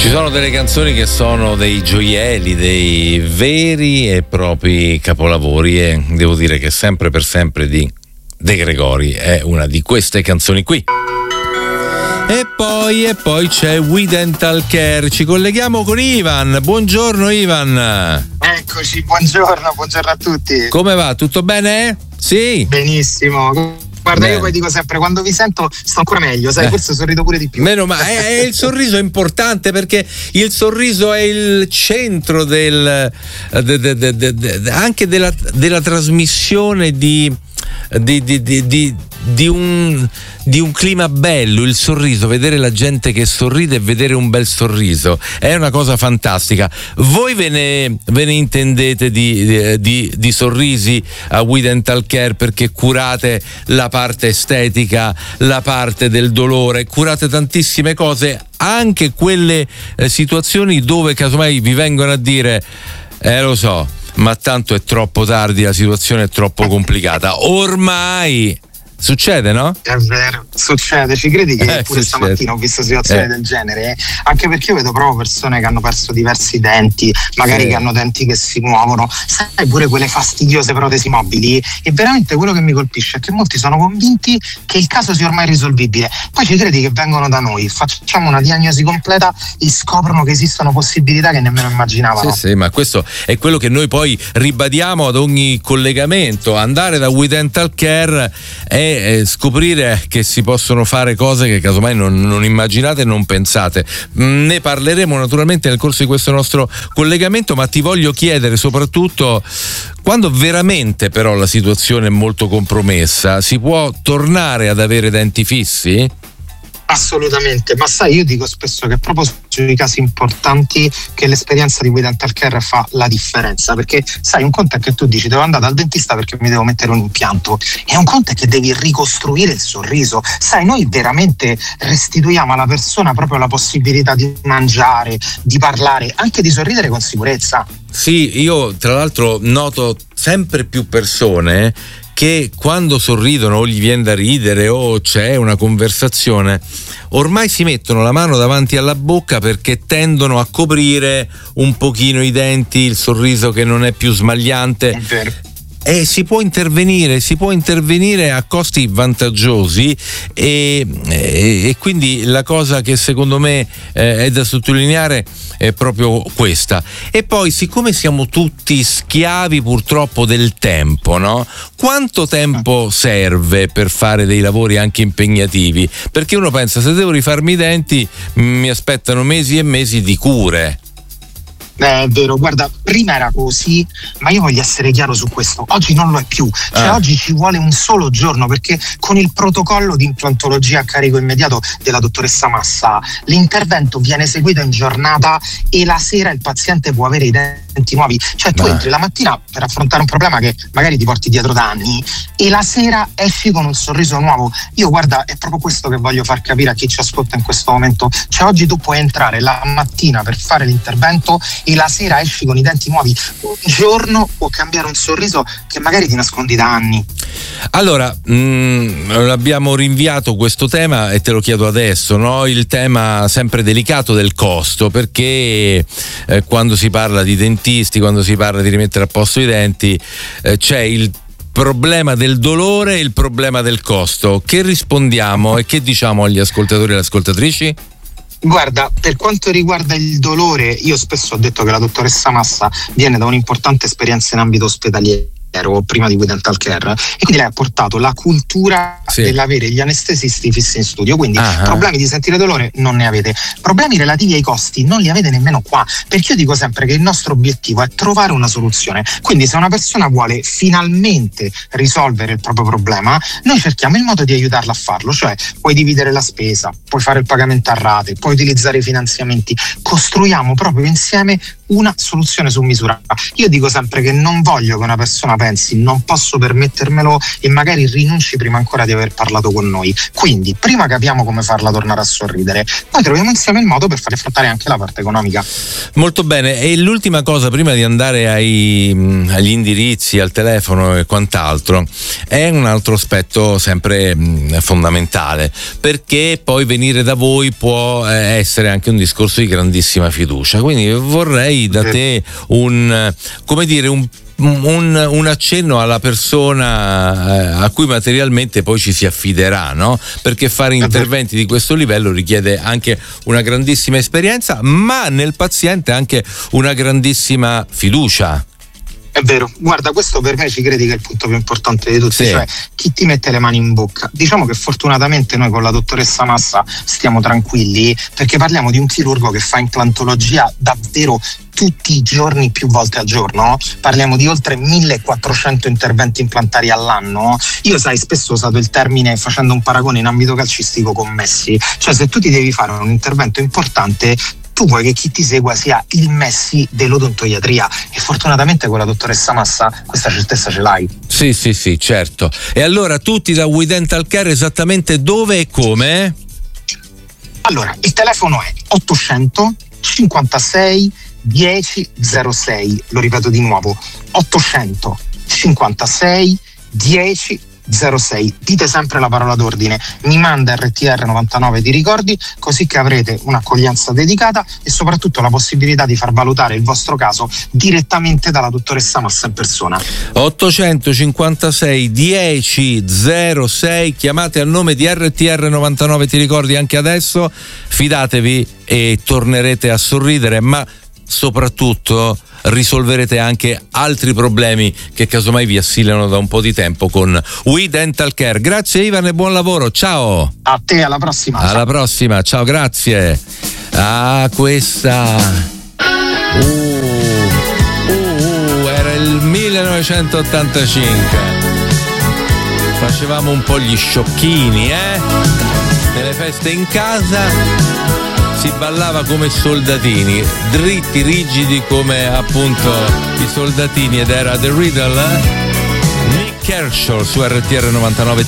Ci sono delle canzoni che sono dei gioielli, dei veri e propri capolavori, e devo dire che Sempre per sempre di De Gregori è una di queste canzoni qui. E poi c'è We Dental Care. Ci colleghiamo con Ivan. Buongiorno Ivan. Eccoci, buongiorno a tutti. Come va? Tutto bene? Sì. Benissimo. Guarda, io poi dico sempre, quando vi sento sto ancora meglio, sai, forse sorrido pure di più. Meno male, il sorriso è importante, perché il sorriso è il centro anche della trasmissione di un clima bello. Il sorriso, vedere la gente che sorride e vedere un bel sorriso è una cosa fantastica. Voi ve ne intendete di sorrisi a We Dental Care, perché curate la parte estetica, la parte del dolore, curate tantissime cose, anche quelle situazioni dove casomai vi vengono a dire lo so, ma tanto è troppo tardi, la situazione è troppo complicata. Ormai succede, no? È vero, succede. Ci credi che pure stamattina ho visto situazioni del genere? Anche perché io vedo proprio persone che hanno perso diversi denti, magari che hanno denti che si muovono, sai, pure quelle fastidiose protesi mobili. E veramente quello che mi colpisce è che molti sono convinti che il caso sia ormai risolvibile. Poi ci credi che vengono da noi, facciamo una diagnosi completa e scoprono che esistono possibilità che nemmeno immaginavano. Sì, ma questo è quello che noi poi ribadiamo ad ogni collegamento. Andare da We Dental Care è scoprire che si possono fare cose che casomai non immaginate e non pensate. Ne parleremo naturalmente nel corso di questo nostro collegamento, ma ti voglio chiedere soprattutto, quando veramente però la situazione è molto compromessa, si può tornare ad avere denti fissi? Assolutamente, ma sai, io dico spesso che proprio sui casi importanti che l'esperienza di We Dental Care fa la differenza, perché sai, un conto è che tu dici devo andare dal dentista perché mi devo mettere un impianto, e un conto è che devi ricostruire il sorriso. Sai, noi veramente restituiamo alla persona proprio la possibilità di mangiare, di parlare, anche di sorridere con sicurezza. Sì, io tra l'altro noto sempre più persone che quando sorridono o gli viene da ridere o c'è una conversazione, ormai si mettono la mano davanti alla bocca perché tendono a coprire un pochino i denti, il sorriso che non è più smagliante. È vero. E si può intervenire a costi vantaggiosi, e quindi la cosa che secondo me è da sottolineare è proprio questa. E poi, siccome siamo tutti schiavi purtroppo del tempo, no? Quanto tempo serve per fare dei lavori anche impegnativi? Perché uno pensa, se devo rifarmi i denti mi aspettano mesi e mesi di cure. È vero, guarda, prima era così, ma io voglio essere chiaro su questo. Oggi non lo è più, cioè oggi ci vuole un solo giorno, perché con il protocollo di implantologia a carico immediato della dottoressa Massa l'intervento viene eseguito in giornata e la sera il paziente può avere i denti nuovi. Cioè tu entri la mattina per affrontare un problema che magari ti porti dietro da anni e la sera esci con un sorriso nuovo. Io, guarda, è proprio questo che voglio far capire a chi ci ascolta in questo momento. Cioè oggi tu puoi entrare la mattina per fare l'intervento e la sera esci con i denti nuovi. Un giorno può cambiare un sorriso che magari ti nascondi da anni. Allora, abbiamo rinviato questo tema e te lo chiedo adesso, no? Il tema sempre delicato del costo, perché quando si parla di dentisti, quando si parla di rimettere a posto i denti, c'è il problema del dolore e il problema del costo. Che rispondiamo e che diciamo agli ascoltatori e alle ascoltatrici? Guarda, per quanto riguarda il dolore, io spesso ho detto che la dottoressa Massa viene da un'importante esperienza in ambito ospedaliero prima di We Dental Care, e quindi lei ha portato la cultura dell'avere gli anestesisti fissi in studio, quindi problemi di sentire dolore non ne avete, problemi relativi ai costi non li avete nemmeno qua, perché io dico sempre che il nostro obiettivo è trovare una soluzione. Quindi se una persona vuole finalmente risolvere il proprio problema, noi cerchiamo il modo di aiutarla a farlo, cioè puoi dividere la spesa, puoi fare il pagamento a rate, puoi utilizzare i finanziamenti, costruiamo proprio insieme una soluzione su misura. Io dico sempre che non voglio che una persona pensi non posso permettermelo e magari rinunci prima ancora di aver parlato con noi. Quindi prima capiamo come farla tornare a sorridere, poi troviamo insieme il modo per far affrontare anche la parte economica. Molto bene, e l'ultima cosa prima di andare agli indirizzi, al telefono e quant'altro, è un altro aspetto sempre fondamentale, perché poi venire da voi può essere anche un discorso di grandissima fiducia, quindi vorrei da te un accenno alla persona a cui materialmente poi ci si affiderà, no? Perché fare interventi di questo livello richiede anche una grandissima esperienza, ma nel paziente anche una grandissima fiducia. È vero, guarda, questo per me ci credi che è il punto più importante di tutti, cioè chi ti mette le mani in bocca. Diciamo che fortunatamente noi con la dottoressa Massa stiamo tranquilli, perché parliamo di un chirurgo che fa implantologia davvero tutti i giorni, più volte al giorno. Parliamo di oltre 1400 interventi implantari all'anno. Io, sai, spesso ho usato il termine, facendo un paragone in ambito calcistico, con Messi. Cioè, se tu ti devi fare un intervento importante, tu vuoi che chi ti segua sia il Messi dell'odontoiatria, e fortunatamente con la dottoressa Massa questa certezza ce l'hai. Sì, certo. E allora tutti da We Dental Care esattamente dove e come? Allora, il telefono è 800 56 10 06, lo ripeto di nuovo, 800 56 10 06. Dite sempre la parola d'ordine, mi manda RTR 99 di ricordi, così che avrete un'accoglienza dedicata e soprattutto la possibilità di far valutare il vostro caso direttamente dalla dottoressa Massa in persona. 856 10 06, chiamate al nome di RTR 99 ti ricordi anche adesso, fidatevi e tornerete a sorridere, ma soprattutto risolverete anche altri problemi che casomai vi assillano da un po' di tempo con We Dental Care. Grazie Ivan e buon lavoro, ciao. A te, alla prossima. Alla prossima, ciao, grazie. Questa era il 1985. Facevamo un po' gli sciocchini, nelle feste in casa si ballava come soldatini, dritti, rigidi come appunto i soldatini, ed era The Riddle, Nick Kershaw su RTR 99.